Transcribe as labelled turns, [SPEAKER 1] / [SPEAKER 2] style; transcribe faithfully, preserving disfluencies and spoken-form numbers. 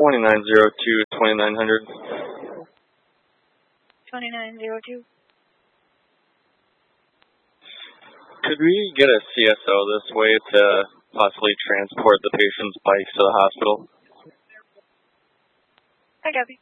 [SPEAKER 1] twenty-nine zero two, twenty-nine hundred.
[SPEAKER 2] twenty-nine zero two.
[SPEAKER 1] Could we get a C S O this way to possibly transport the patient's bike to the hospital?
[SPEAKER 2] I copy.